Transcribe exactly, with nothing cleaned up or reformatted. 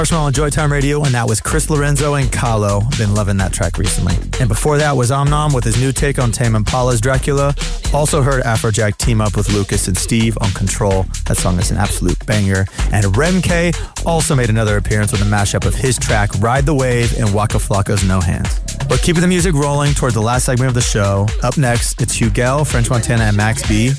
Marshmallow on Joytime Radio, and that was Chris Lorenzo and Kahlo. Been loving that track recently. And before that was Omnom with his new take on Tame Impala's Dracula. Also heard Afrojack team up with Lucas and Steve on Control. That song is an absolute banger. And Remke also made another appearance with a mashup of his track Ride the Wave and Waka Flocka's No Hands. But keeping the music rolling toward the last segment of the show. Up next, it's Hugel, French Montana, and Max B